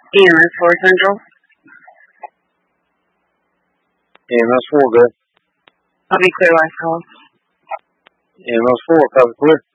EMS 4 Central. EMS 4, good. I'll be clear last call. EMS 4, copy clear.